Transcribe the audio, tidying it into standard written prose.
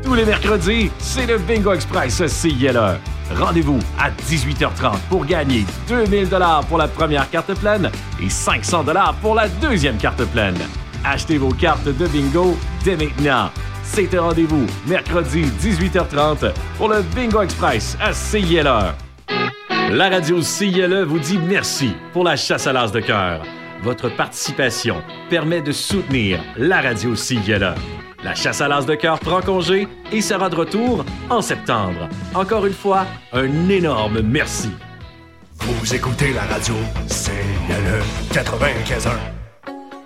Tous les mercredis, c'est le Bingo Express CILE. Rendez-vous à 18h30 pour gagner 2000 $ pour la première carte pleine et 500 $ pour la deuxième carte pleine. Achetez vos cartes de bingo dès maintenant. C'est un rendez-vous mercredi 18h30 pour le Bingo Express à CILE. La radio CILE vous dit merci pour la chasse à l'as de cœur. Votre participation permet de soutenir la radio CILE. La chasse à l'as de cœur prend congé et sera de retour en septembre. Encore une fois, un énorme merci. Vous écoutez la radio CILE 95.1.